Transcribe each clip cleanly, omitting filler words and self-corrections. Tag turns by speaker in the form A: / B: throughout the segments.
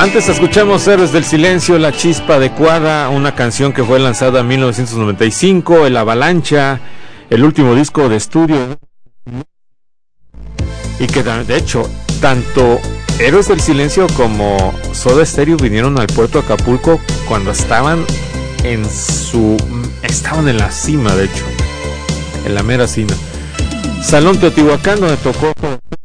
A: Antes escuchamos Héroes del Silencio, La Chispa Adecuada, una canción que fue lanzada en 1995, El Avalancha, el último disco de estudio, y que de hecho tanto Héroes del Silencio como Soda Stereo vinieron al puerto de Acapulco cuando estaban en la cima, de hecho, en la mera cima. Salón Teotihuacán, donde tocó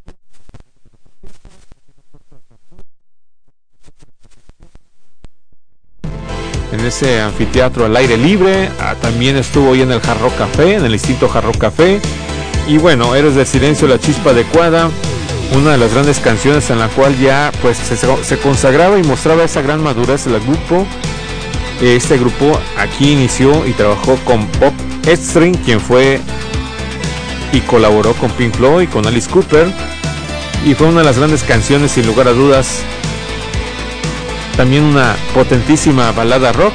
A: en ese anfiteatro al aire libre. También estuvo hoy en el Hard Rock Café, en el distinto Hard Rock Café. Y bueno, Héroes del Silencio, La Chispa Adecuada, una de las grandes canciones en la cual ya pues se consagraba y mostraba esa gran madurez del grupo. Este grupo aquí inició y trabajó con Bob Ezrin, quien fue y colaboró con Pink Floyd y con Alice Cooper, y fue una de las grandes canciones sin lugar a dudas. También una potentísima balada rock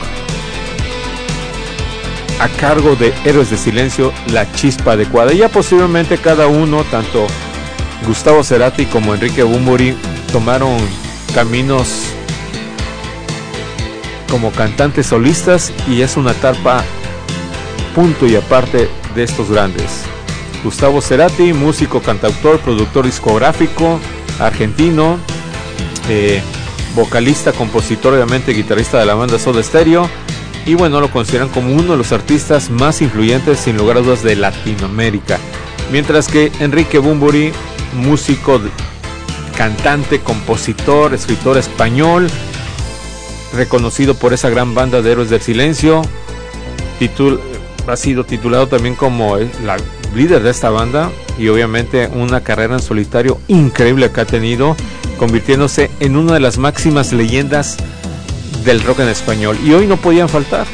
A: a cargo de Héroes de Silencio, La Chispa Adecuada. Y ya posteriormente cada uno, tanto Gustavo Cerati como Enrique Bunbury, tomaron caminos como cantantes solistas, y es una etapa punto y aparte de estos grandes. Gustavo Cerati, músico, cantautor, productor discográfico argentino, vocalista, compositor, obviamente guitarrista de la banda Soda Stereo, y bueno, lo consideran como uno de los artistas más influyentes sin lugar a dudas de Latinoamérica. Mientras que Enrique Bunbury, músico, cantante, compositor, escritor español, reconocido por esa gran banda de Héroes del Silencio, ha sido titulado también como la líder de esta banda, y obviamente una carrera en solitario increíble que ha tenido, convirtiéndose en una de las máximas leyendas del rock en español. Y hoy no podían faltar.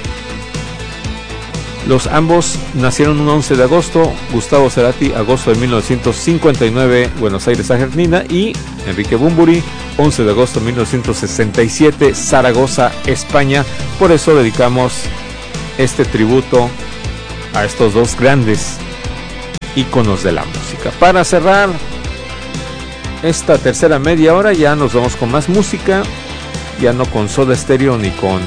A: Los ambos nacieron un 11 de agosto, Gustavo Cerati, agosto de 1959, Buenos Aires, Argentina, y Enrique Bunbury, 11 de agosto de 1967, Zaragoza, España. Por eso dedicamos este tributo a estos dos grandes íconos de la música. Para cerrar esta tercera media hora, ya nos vamos con más música, ya no con Soda Stereo ni con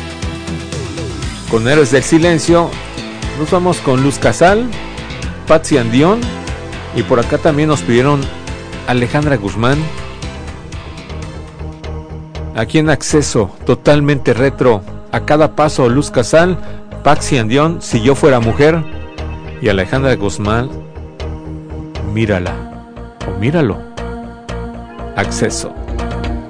A: Héroes del Silencio. Nos vamos con Luz Casal, Patsy and Dion, y por acá también nos pidieron Alejandra Guzmán. Aquí en Acceso, totalmente retro, A Cada Paso, Luz Casal, Patsy and Dion, Si Yo Fuera Mujer, y Alejandra Guzmán, Mírala o Míralo. Acceso.